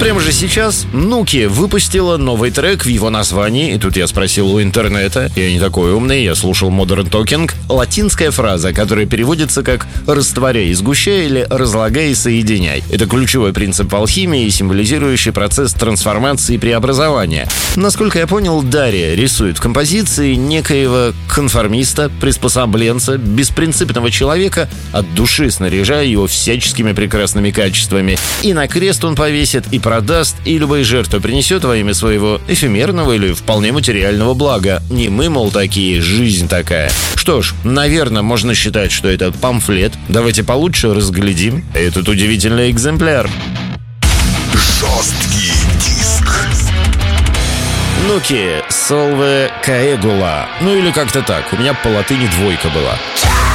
прямо же сейчас Nuki выпустила новый трек в его названии. И тут я спросил у интернета, я не такой умный, я слушал Modern Talking. Латинская фраза, которая переводится как «растворяй и сгущай» или «разлагай и соединяй». Это ключевой принцип в алхимии, символизирующий процесс трансформации и преобразования. Насколько я понял, Дарья рисует в композиции некоего конформиста, приспособленца, беспринципного человека, от души снаряжая его всяческими прекрасными качествами. И на крест он повесит, и продаст, и любые жертвы принесет во имя своего эфемерного или вполне материального блага. Не мы, мол, такие, жизнь такая. Что ж, наверное, можно считать, что это памфлет. Давайте получше разглядим этот удивительный экземпляр. Жесткий диск. Nuki, Solve Caegula. Ну или как-то так. У меня по латыни 2 была.